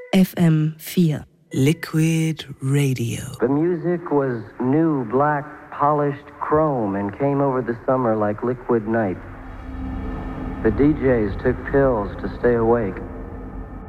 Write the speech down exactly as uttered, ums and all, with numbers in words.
F M vier. Liquid Radio. The music was new, black, polished chrome and came over the summer like liquid night. The D Js took pills to stay awake.